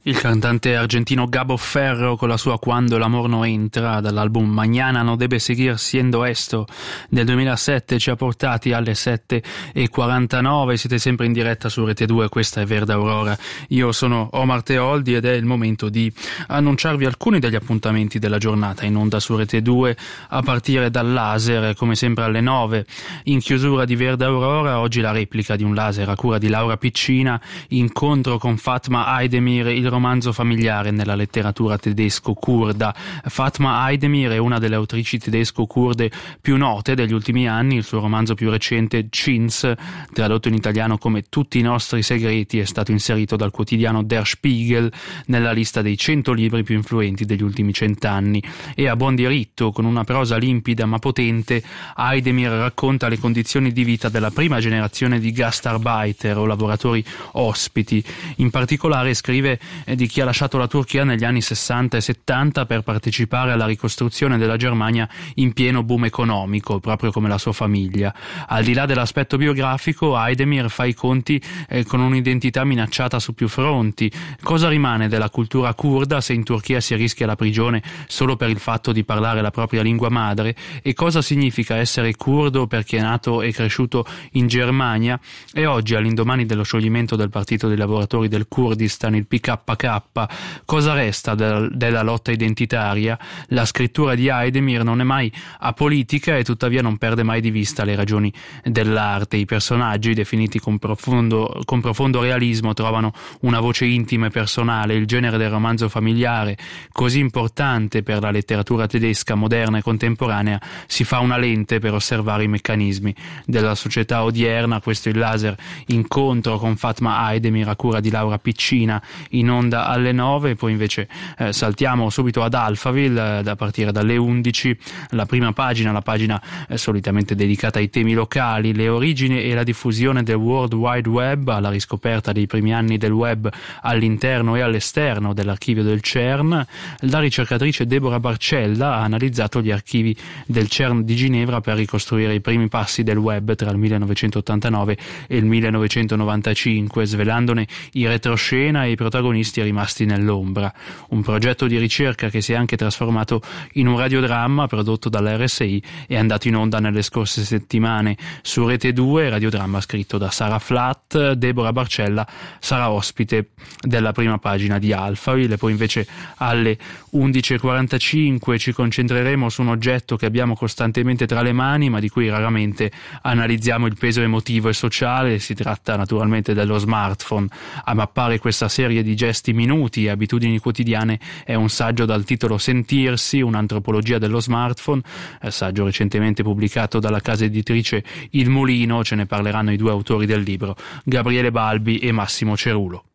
Il cantante argentino Gabo Ferro con la sua Cuando el amor no entra, dall'album Mañana no debe seguir siendo esto del 2007, ci ha portati alle 7:49. Siete sempre in diretta su Rete 2, questa è Verde Aurora. Io sono Omar Teoldi ed è il momento di annunciarvi alcuni degli appuntamenti della giornata in onda su Rete 2 a partire dal laser, come sempre alle 9. In chiusura di Verde Aurora, oggi la replica di un laser a cura di Laura Piccina, incontro con Fatma Aydemir, il romanzo familiare nella letteratura tedesco-curda. Fatma Aydemir è una delle autrici tedesco-curde più note degli ultimi anni. Il suo romanzo più recente, Chins, tradotto in italiano come Tutti i nostri segreti, è stato inserito dal quotidiano Der Spiegel nella lista dei 100 libri più influenti degli ultimi 100 anni. E a buon diritto, con una prosa limpida ma potente, Aydemir racconta le condizioni di vita della prima generazione di Gastarbeiter o lavoratori ospiti. In particolare scrive di chi ha lasciato la Turchia negli anni 60 e 70 per partecipare alla ricostruzione della Germania in pieno boom economico, proprio come la sua famiglia. Al di là dell'aspetto biografico, Aydemir fa i conti con un'identità minacciata su più fronti. Cosa rimane della cultura curda se in Turchia si rischia la prigione solo per il fatto di parlare la propria lingua madre? E cosa significa essere curdo per chi è nato e cresciuto in Germania? E oggi, all'indomani dello scioglimento del Partito dei Lavoratori del Kurdistan, il PKK, cosa resta della lotta identitaria? La scrittura di Aydemir non è mai apolitica e tuttavia non perde mai di vista le ragioni dell'arte. I personaggi, definiti con profondo realismo, trovano una voce intima e personale. Il genere del romanzo familiare, così importante per la letteratura tedesca moderna e contemporanea, si fa una lente per osservare i meccanismi della società odierna. Questo è il laser incontro con Fatma Aydemir a cura di Laura Piccina, in onda alle 9. Poi invece saltiamo subito ad Alphaville da partire dalle 11. La prima pagina, la pagina solitamente dedicata ai temi locali, le origini e la diffusione del World Wide Web, alla riscoperta dei primi anni del web all'interno e all'esterno dell'archivio del CERN. La ricercatrice Deborah Barcella ha analizzato gli archivi del CERN di Ginevra per ricostruire i primi passi del web tra il 1989 e il 1995, svelandone i retroscena e i protagonisti rimasti nell'ombra. Un progetto di ricerca che si è anche trasformato in un radiodramma prodotto dalla RSI e andato in onda nelle scorse settimane su Rete 2, radiodramma scritto da Sara Flatt. Deborah Barcella sarà ospite della prima pagina di Alphaville. Poi invece alle 11:45 ci concentreremo su un oggetto che abbiamo costantemente tra le mani ma di cui raramente analizziamo il peso emotivo e sociale. Si tratta naturalmente dello smartphone. A mappare questa serie di gesti minuti e abitudini quotidiane è un saggio dal titolo Sentirsi, un'antropologia dello smartphone, saggio recentemente pubblicato dalla casa editrice Il Mulino. Ce ne parleranno i due autori del libro, Gabriele Balbi e Massimo Cerulo.